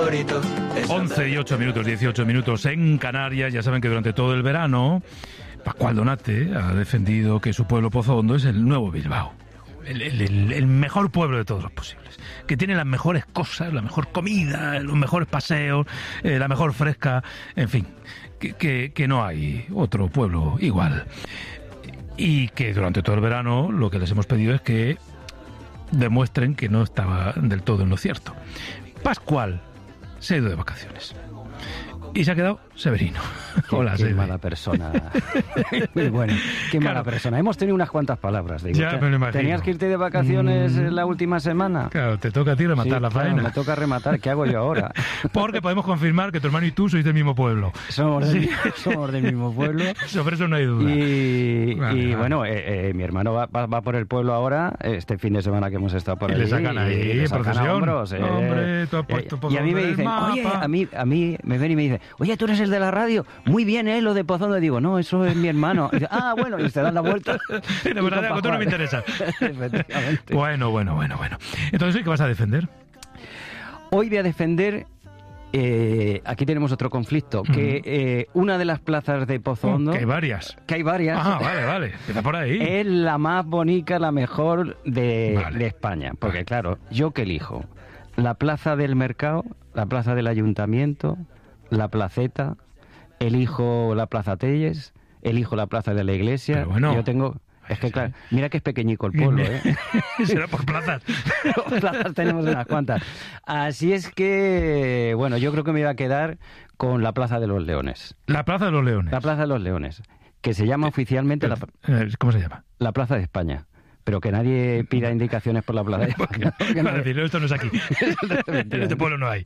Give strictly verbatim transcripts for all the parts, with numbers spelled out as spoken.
favorito. once y ocho minutos, dieciocho minutos en Canarias. Ya saben que durante todo el verano Pascual Donate ha defendido que su pueblo Pozo Hondo es el nuevo Bilbao. El, el, el mejor pueblo de todos los posibles, que tiene las mejores cosas, la mejor comida, los mejores paseos, eh, la mejor fresca, en fin, que, que, que no hay otro pueblo igual. Y que durante todo el verano lo que les hemos pedido es que demuestren que no estaba del todo en lo cierto. Pascual se ha ido de vacaciones y se ha quedado Severino. Hola, qué Severino. Mala persona. Muy bueno, qué mala Claro. persona. Hemos tenido unas cuantas palabras. Digo, Ya me lo imagino. ¿Tenías que irte de vacaciones Mm. la última semana? Claro, te toca a ti rematar Sí, la claro, faena. me toca rematar. ¿Qué hago yo ahora? Porque podemos confirmar que tu hermano y tú sois del mismo pueblo. Somos del, Sí. somos del mismo pueblo. Sobre eso no hay duda. Y, Vale, y vale. bueno, eh, eh, mi hermano va, va, va por el pueblo ahora, este fin de semana que hemos estado por Y allí. le sacan ahí, y le sacan a procesión. hombros, eh. Hombre, tú has puesto Eh, Pozo Y a mí me Hondo en el dicen, oye, mapa. a mí, a mí me ven y me dicen, oye, tú eres el de la radio, muy bien, ¿eh? Lo de Pozo Hondo. Y digo, no, eso es mi hermano. Y dice, ah, bueno, y se dan la vuelta. De verdad, Y con tú no me Pascual. interesa. Efectivamente. Bueno, bueno, bueno, bueno. Entonces, ¿hoy qué vas a defender? Hoy voy a defender, eh, aquí tenemos otro conflicto, que eh, una de las plazas de Pozo Hondo, Que hay varias. que hay varias, Ah, vale, vale. Empieza por ahí. es la más bonita, la mejor de, Vale. de España. Porque Vale. claro, ¿yo qué elijo? La plaza del mercado, la plaza del ayuntamiento, la placeta, elijo la plaza Telles, elijo la plaza de la iglesia. Pero bueno. Yo tengo... Es que Sí. claro, mira que es pequeñico el pueblo, ¿eh? Será por plazas. Plazas tenemos unas cuantas. Así es que, bueno, yo creo que me iba a quedar con la Plaza de los Leones. La Plaza de los Leones. La Plaza de los Leones, que se llama oficialmente la, Eh, ¿Cómo se llama? la Plaza de España. Pero que nadie pida indicaciones por la Plaza de España. porque Para no- decir, esto no es aquí. En este pueblo no hay.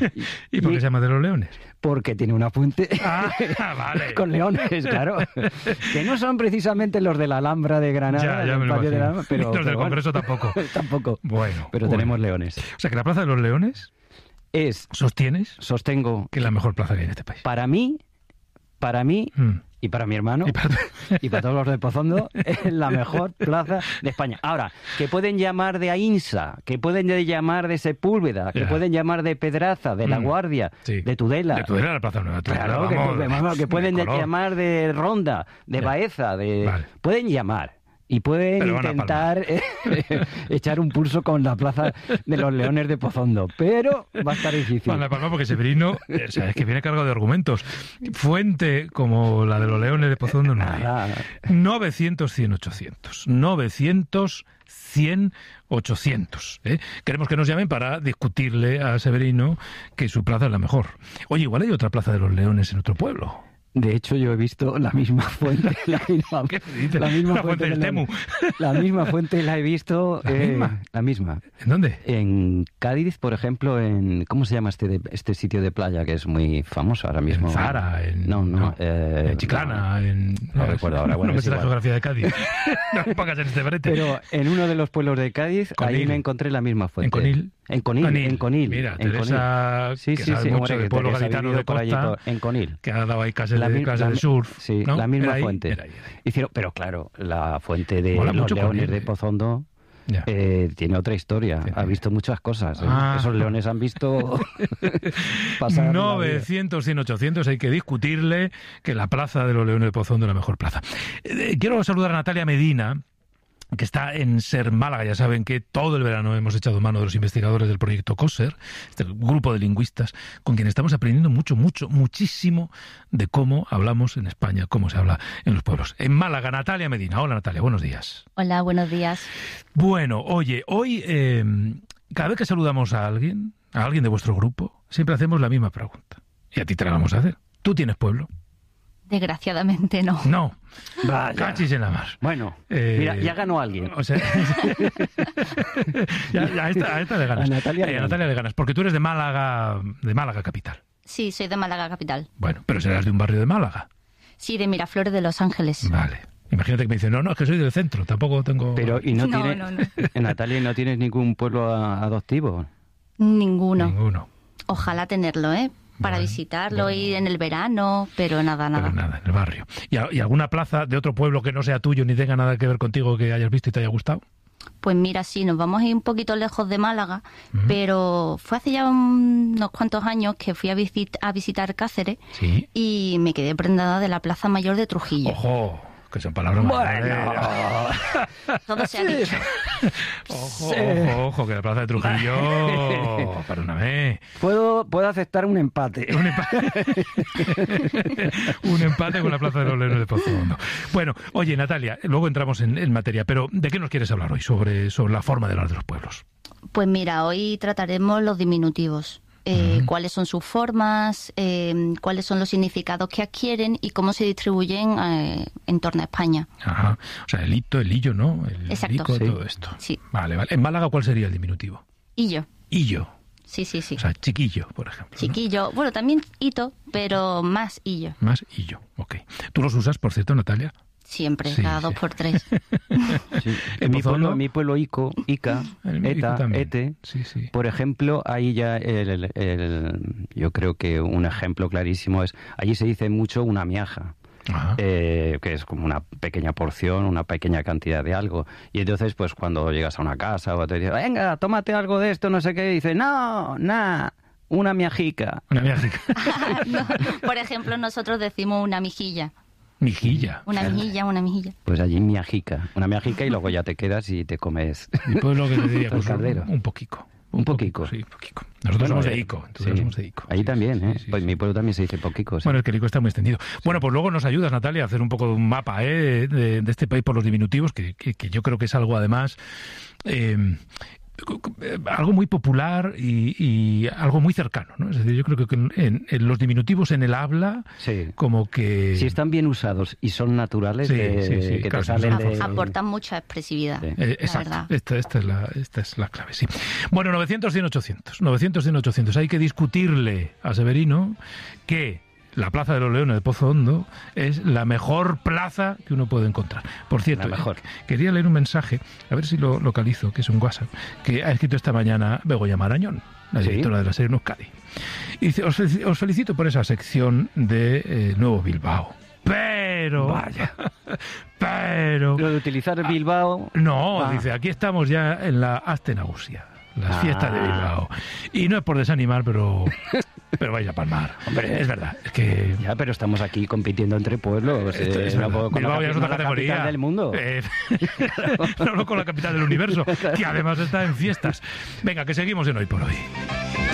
¿Y Y- por qué se llama de los Leones? Porque tiene una fuente Ah, vale. con leones, claro. Que no son precisamente los de la Alhambra de Granada, Ya, ya del me lo patio de la imagino. Alhambra, pero, Los del pero bueno. Congreso tampoco. Tampoco. Bueno. Pero bueno. tenemos leones. O sea, que la Plaza de los Leones, Es, ¿sostienes sostengo, que es la mejor plaza que hay en este país? para mí, para mí Mm. y para mi hermano Y para- y para todos los de Pozo Hondo, es la mejor plaza de España. Ahora, que pueden llamar de Ainsa, que pueden llamar de Sepúlveda, que Ya. pueden llamar de Pedraza, de La Mm. Guardia, Sí. de Tudela. De Tudela a la Plaza Nueva. Tudela, Claro, que, vamos, vamos, que pueden de color. llamar de Ronda, de Ya. Baeza, de Vale. pueden llamar. Y pueden Pero van a intentar eh, echar un pulso con la plaza de los Leones de Pozo Hondo. Pero va a estar difícil. Van a palma porque Severino, eh, o sea, es que viene cargado de argumentos. Fuente como la de los Leones de Pozo Hondo no hay. Nada. novecientos, cien, ochocientos. novecientos, cien, ochocientos. ¿eh? Queremos que nos llamen para discutirle a Severino que su plaza es la mejor. Oye, igual hay otra plaza de los Leones en otro pueblo. De hecho, yo he visto la misma fuente, la misma, ¿Qué dices? la misma La fuente del de Temu. La misma fuente la he visto. ¿La eh, misma? La misma. ¿En dónde? En Cádiz, por ejemplo, en ¿cómo se llama este de- este sitio de playa que es muy famoso ahora mismo? En Zara, en, no, no, eh, en Chiclana, no. en... No recuerdo ahora, bueno, no me es sé la igual. geografía de Cádiz. No me pongas en este brete. Pero en uno de los pueblos de Cádiz, Conil. ahí me encontré la misma fuente. ¿En Conil? En Conil, Conil. en Conil. Mira, en Teresa, Conil. Sí, que sí, sabe sí, mucho hombre, del que pueblo Teresa ha gaditano vivido de por allí, costa, por- en Conil. que ha dado ahí clases, La de, mi- clases la- de surf. Sí, ¿no? la misma Era ahí, fuente. era ahí, era ahí. Hicieron, pero claro, la fuente de Mola los mucho Leones Conil, de eh. Pozo Hondo Ya. eh, tiene otra historia. Tiene. Ha visto muchas cosas. ¿eh? Ah. Esos leones han visto pasar la vida. novecientos, cien, ochocientos, hay que discutirle que la plaza de los Leones de Pozo Hondo es la mejor plaza. Eh, quiero saludar a Natalia Medina, que está en Ser Málaga. Ya saben que todo el verano hemos echado mano de los investigadores del proyecto COSER, este grupo de lingüistas con quien estamos aprendiendo mucho, mucho, muchísimo de cómo hablamos en España, cómo se habla en los pueblos. En Málaga, Natalia Medina. Hola, Natalia, buenos días. Hola, buenos días. Bueno, oye, hoy eh, cada vez que saludamos a alguien, a alguien de vuestro grupo, siempre hacemos la misma pregunta. Y a ti te la vamos a hacer. ¿Tú tienes pueblo? Desgraciadamente no. No. Vaya. Cachis en la mar. Bueno, Eh, mira, ya ganó alguien. O sea, ya, ya a, esta, a esta le ganas. A Natalia le Eh, a ganas. Natalia le ganas, porque tú eres de Málaga, de Málaga capital. Sí, soy de Málaga capital. Bueno, pero serás de un barrio de Málaga. Sí, de Miraflores de Los Ángeles. Vale. Imagínate que me dicen, no, no, es que soy del centro, tampoco tengo... Pero, ¿y no, No, tiene, no, no. Natalia, ¿no tienes ningún pueblo a- adoptivo? Ninguno. Ninguno. Ojalá tenerlo, ¿eh? Para Bueno, visitarlo, bueno. ir en el verano, pero nada, nada. Pero nada, en el barrio. ¿Y, a- y alguna plaza de otro pueblo que no sea tuyo ni tenga nada que ver contigo que hayas visto y te haya gustado? Pues mira, sí, nos vamos a ir un poquito lejos de Málaga, uh-huh. pero fue hace ya un, unos cuantos años que fui a, visit, a visitar Cáceres ¿Sí? y me quedé prendada de la Plaza Mayor de Trujillo. ¡Ojo! Que son palabras bueno. Todo se ha dicho. Ojo, sí. ojo, ojo, que la Plaza de Trujillo... Perdóname. Puedo, puedo aceptar un empate. Un empate. Un empate con la Plaza de los Leones de Pozo Hondo. Bueno, oye, Natalia, luego entramos en, en materia, pero ¿de qué nos quieres hablar hoy sobre, sobre la forma de hablar de los pueblos? Pues mira, hoy trataremos los diminutivos. Eh, uh-huh. Cuáles son sus formas, eh, cuáles son los significados que adquieren y cómo se distribuyen eh, en torno a España. Ajá. O sea, el hito, el illo, ¿no? El Exacto. lico, sí. todo esto. Sí. Vale, vale. ¿En Málaga cuál sería el diminutivo? Illo. Illo. Sí, sí, sí. O sea, chiquillo, por ejemplo. Chiquillo. ¿No? Bueno, también hito, pero más illo. Más illo, ok. ¿Tú los usas, por cierto, Natalia? Siempre, sí, cada sí. dos por tres. Sí. En mi pueblo, en mi pueblo Ico, Ica, Eta, Ete, sí, sí. por ejemplo, ahí ya el, el, el, yo creo que un ejemplo clarísimo es, allí se dice mucho una miaja. Eh, que es como una pequeña porción, una pequeña cantidad de algo. Y entonces, pues cuando llegas a una casa o te dicen, venga, tómate algo de esto, no sé qué, y dices, no, nada. Una miajica. Una miajica. No, por ejemplo, nosotros decimos una mijilla. Mijilla. Una mijilla, una mijilla. Pues allí miajica. Una miajica y luego ya te quedas y te comes. Mi pueblo que te diría, pues, caldero. Un, un poquico. Un poquico. Sí, poquico. Nosotros bueno, somos eh, de Ico. Nosotros sí. somos de Ico. Ahí sí, también, sí, ¿eh? Sí, sí, pues sí. mi pueblo también se dice poquico. Sí. Bueno, es que el Ico está muy extendido. Sí. Bueno, pues luego nos ayudas, Natalia, a hacer un poco de un mapa ¿eh? de, de este país por los diminutivos, que, que, que yo creo que es algo, además... Eh, algo muy popular y, y algo muy cercano, ¿no? Es decir, yo creo que en, en los diminutivos en el habla, sí. como que... Si están bien usados y son naturales, sí, de, sí, sí, que claro, te salen de... Aportan mucha expresividad, sí. eh, Exacto, esta, esta, es la, esta es la clave, sí. Bueno, novecientos, cien, ochocientos. novecientos, cien, ochocientos. Hay que discutirle a Severino que la Plaza de los Leones de Pozo Hondo es la mejor plaza que uno puede encontrar. Por cierto, la mejor. Quería leer un mensaje, a ver si lo localizo, que es un WhatsApp, que ha escrito esta mañana Begoña Marañón, la directora ¿Sí? de la serie en Euskadi. Y dice, os, os felicito por esa sección de eh, Nuevo Bilbao. Pero... Vaya. Pero... Lo de utilizar Bilbao... No, ah. dice, aquí estamos ya en la Astenausia, las ah. fiestas de Bilbao. Y no es por desanimar, pero... Pero vais a palmar. Hombre, es verdad. Es que... Ya, pero estamos aquí compitiendo entre pueblos. Esto eh, es no verdad. Bilbao ya es otra categoría. Capital del mundo. Eh, no, no con la capital del universo, que además está en fiestas. Venga, que seguimos en Hoy por Hoy.